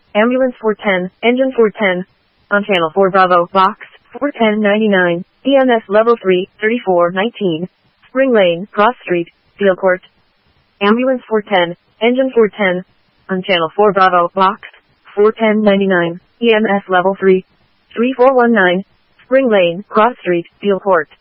Ambulance 410, Engine 410. On Channel 4 Bravo, Box 41099. EMS Level 3, 3419. Spring Lane, Cross Street, Field Court. Ambulance 410, Engine 410. On Channel 4 Bravo, Box 41099. EMS Level 3, 3419. Spring Lane, Cross Street, Field Court.